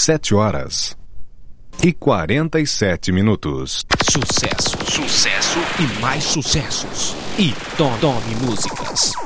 7h47. Sucesso, sucesso e mais sucessos. E Tome Músicas.